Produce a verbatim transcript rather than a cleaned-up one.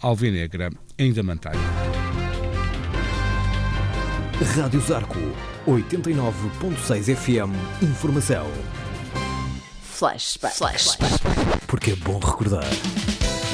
alvinegra em Diamanteiro. Rádio Zarco, oitenta e nove ponto seis F M. Informação. Flashback. Flashback. Porque é bom recordar.